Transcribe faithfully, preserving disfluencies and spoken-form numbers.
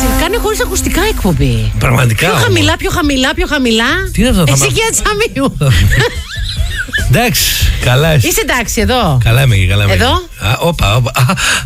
Κάνει χωρίς ακουστικά εκπομπή. Πραγματικά. Πιο χαμηλά, πιο χαμηλά, πιο χαμηλά. Τι είναι αυτό, θα Εξηγία Τσαμίου. Εντάξει, καλά είσαι. Είσαι εντάξει εδώ. Καλά είμαι και καλά είμαι. Εδώ. Α, όπα, όπα.